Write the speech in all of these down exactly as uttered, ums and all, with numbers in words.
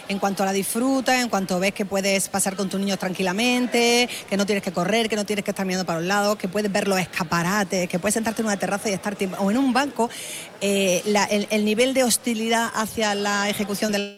en cuanto a la disfruta, en cuanto ves que puedes pasar con tus niños tranquilamente, que no tienes que correr, que no tienes que estar mirando para los lados, que puedes ver los escaparates, que puedes sentarte en una terraza y estar tiempo, o en un banco, eh, la, el, el nivel de hostilidad hacia la ejecución del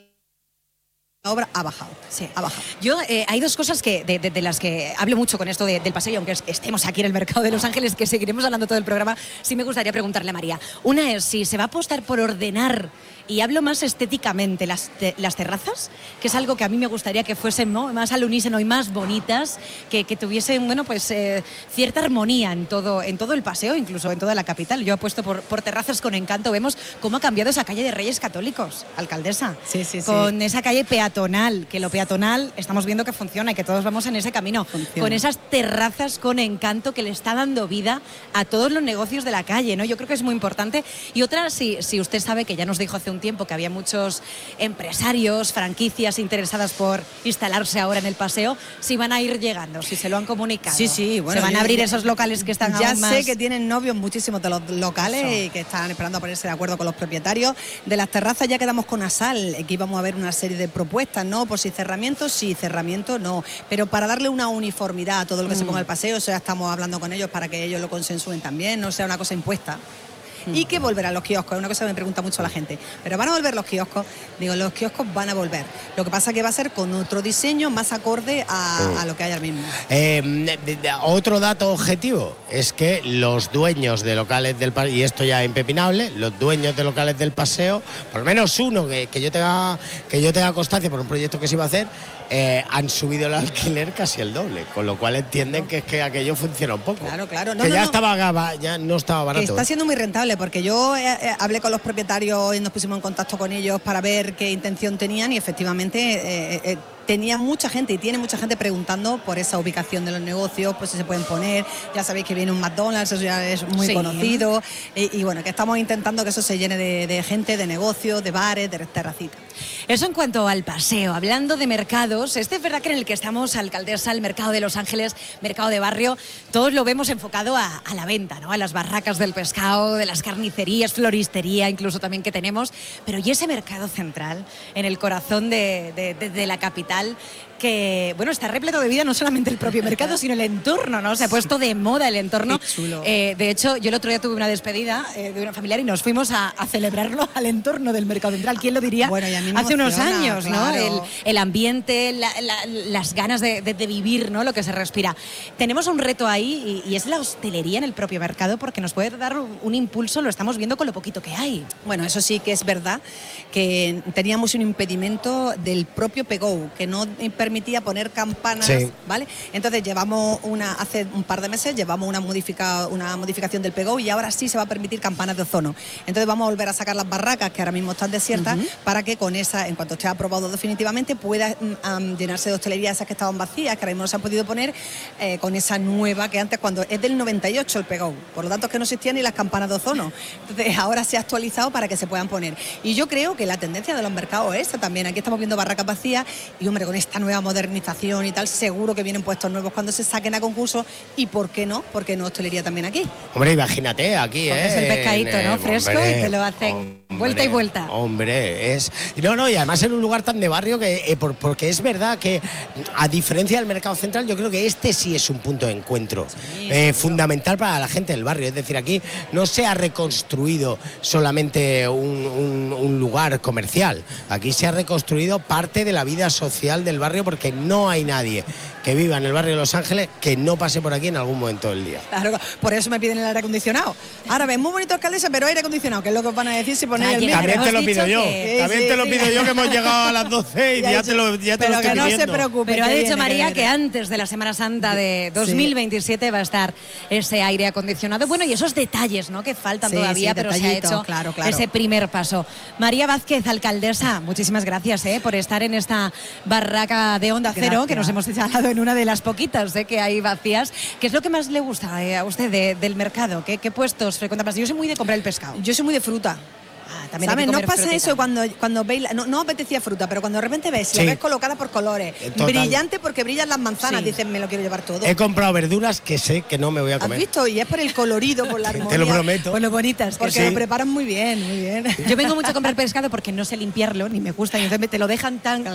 obra ha bajado, sí, ha bajado. Yo, eh, hay dos cosas que de, de, de las que hablo mucho con esto de, del paseo, aunque estemos aquí en el mercado de Los Ángeles, que seguiremos hablando todo el programa, sí me gustaría preguntarle a María. Una es si se va a apostar por ordenar, y hablo más estéticamente, las, te, las terrazas, que es algo que a mí me gustaría que fuesen, ¿no?, más al unísono y más bonitas, que, que tuviesen, bueno, pues eh, cierta armonía en todo, en todo el paseo, incluso en toda la capital. Yo apuesto por, por terrazas con encanto. Vemos cómo ha cambiado esa calle de Reyes Católicos, alcaldesa, sí, sí, sí. con esa calle peatonal, que lo peatonal estamos viendo que funciona y que todos vamos en ese camino, funciona. Con esas terrazas con encanto que le está dando vida a todos los negocios de la calle, ¿no? Yo creo que es muy importante. Y otra, si, si usted sabe, que ya nos dijo hace un tiempo que había muchos empresarios, franquicias interesadas por instalarse ahora en el paseo, si van a ir llegando, si se lo han comunicado. Sí, sí, bueno, se van a abrir ya, esos locales que están ya aún más... sé que tienen novios muchísimos de los locales Eso. y que están esperando a ponerse de acuerdo con los propietarios. De las terrazas ya quedamos con Asal, que íbamos a ver una serie de propuestas, ¿no? Por si cerramiento, sí, cerramiento, no. Pero para darle una uniformidad a todo lo que mm. se ponga el paseo, o sea, estamos hablando con ellos para que ellos lo consensúen también, no sea una cosa impuesta. Y que volverán los kioscos, es una cosa que me pregunta mucho la gente. Pero van a volver los kioscos, digo, los kioscos van a volver. Lo que pasa es que va a ser con otro diseño más acorde a, a lo que hay ahora mismo. Eh, de, de, otro dato objetivo es que los dueños de locales del paseo, y esto ya es impepinable, los dueños de locales del paseo, por lo menos uno que, que yo tenga que yo tenga constancia por un proyecto que se iba a hacer, eh, han subido el alquiler casi el doble, con lo cual entienden no. que es que aquello funciona un poco. Claro, claro. No, que no, ya no. estaba ya no estaba barato. Que está siendo muy rentable, porque yo eh, eh, hablé con los propietarios y nos pusimos en contacto con ellos para ver qué intención tenían y efectivamente eh, eh, tenía mucha gente y tiene mucha gente preguntando por esa ubicación de los negocios, pues si se pueden poner. Ya sabéis que viene un McDonald's, eso ya es muy sí. conocido y, y bueno, que estamos intentando que eso se llene de, de gente, de negocios, de bares, de terracitas. Eso en cuanto al paseo. Hablando de mercados, este es verdad que en el que estamos, alcaldesa, el mercado de Los Ángeles, mercado de barrio, todos lo vemos enfocado a, a la venta, ¿no? A las barracas del pescado, de las carnicerías, floristería incluso también que tenemos, pero ¿y ese mercado central en el corazón de, de, de, de la capital? Que, bueno, está repleto de vida no solamente el propio mercado, sino el entorno, ¿no? Se ha puesto de moda el entorno. Qué chulo. Eh, de hecho, yo el otro día tuve una despedida eh, de una familiar y nos fuimos a, a celebrarlo al entorno del mercado central. ¿Quién lo diría? Bueno, y a mí me hace emociona, unos años, claro. ¿no? El, el ambiente, la, la, las ganas de, de, de vivir, ¿no? Lo que se respira. Tenemos un reto ahí y, y es la hostelería en el propio mercado, porque nos puede dar un, un impulso, lo estamos viendo con lo poquito que hay. Bueno, eso sí que es verdad, que teníamos un impedimento del propio Pegou, que no permitía poner campanas, sí. ¿vale? Entonces llevamos una, hace un par de meses llevamos una, modifica, una modificación del Pegou y ahora sí se va a permitir campanas de ozono. Entonces vamos a volver a sacar las barracas que ahora mismo están desiertas, uh-huh. para que con esa, en cuanto esté aprobado definitivamente, pueda um, llenarse de hostelería esas que estaban vacías, que ahora mismo no se han podido poner, eh, con esa nueva que antes, cuando es del noventa y ocho el Pegou, por lo tanto es que no existían ni las campanas de ozono. Entonces ahora se ha actualizado para que se puedan poner. Y yo creo que la tendencia de los mercados es esa también. Aquí estamos viendo barracas vacías y, hombre, con esta nueva modernización y tal, seguro que vienen puestos nuevos cuando se saquen a concurso. ¿Y por qué no? ¿Por qué no hostelería también aquí? Hombre, imagínate aquí, porque ¿eh? es el pescadito, ¿no? Eh, Fresco, hombre, y te lo hacen hombre, vuelta y vuelta. Hombre, es... No, no, y además en un lugar tan de barrio que... Eh, por, porque es verdad que, a diferencia del mercado central, yo creo que este sí es un punto de encuentro sí, eh, fundamental para la gente del barrio. Es decir, aquí no se ha reconstruido solamente un, un, un lugar comercial. Aquí se ha reconstruido parte de la vida social del barrio, porque no hay nadie que viva en el barrio de Los Ángeles que no pase por aquí en algún momento del día. Claro, por eso me piden el aire acondicionado. Ahora ves, muy bonito alcaldesa, pero aire acondicionado, que es lo que os van a decir si ponéis el mío. También te lo pido yo, que... también sí, te lo pido sí. yo, que hemos llegado a las doce y ya, ya te lo, ya te pero lo estoy que no pidiendo. se preocupe. Pero ha dicho viene, María que, que antes de la Semana Santa de dos mil veintisiete sí. va a estar ese aire acondicionado. Bueno, y esos detalles, ¿no?, que faltan sí, todavía, sí, pero se ha hecho claro, claro. ese primer paso. María Vázquez, alcaldesa, muchísimas gracias eh, por estar en esta barraca de Onda Cero, gracias. Que nos hemos instalado en una de las poquitas eh, que hay vacías. ¿Qué es lo que más le gusta eh, a usted de, del mercado? ¿Qué, qué puestos frecuenta más? Yo soy muy de comprar el pescado. Yo soy muy de fruta. Ah, también ¿sabes? No pasa frutita. Eso cuando, cuando veis, la, no, no apetecía fruta, pero cuando de repente ves, sí. la ves colocada por colores, total. Brillante porque brillan las manzanas, sí. dices, me lo quiero llevar todo. He comprado verduras que sé que no me voy a comer. ¿Has visto? Y es por el colorido, por la armonía. Te lo prometo. Por lo bonitas. Porque que sí. lo preparan muy bien, muy bien. Yo vengo mucho a comprar pescado porque no sé limpiarlo, ni me gusta, y entonces te lo dejan tan